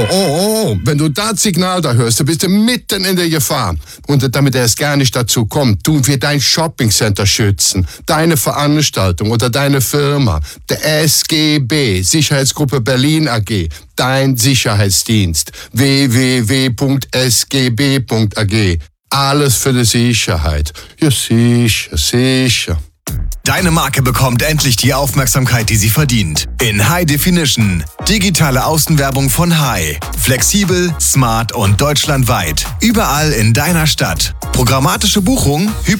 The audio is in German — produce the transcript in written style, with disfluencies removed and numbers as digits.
Wenn du das Signal da hörst, dann bist du mitten in der Gefahr. Und damit er es gar nicht dazu kommt, tun wir dein Shoppingcenter schützen, deine Veranstaltung oder deine Firma. Der SGB, Sicherheitsgruppe Berlin AG, dein Sicherheitsdienst. www.sgb.ag. Alles für die Sicherheit. Ja, sicher, sicher. Deine Marke bekommt endlich die Aufmerksamkeit, die sie verdient. In High Definition. Digitale Außenwerbung von High. Flexibel, smart und deutschlandweit. Überall in deiner Stadt. Programmatische Buchung,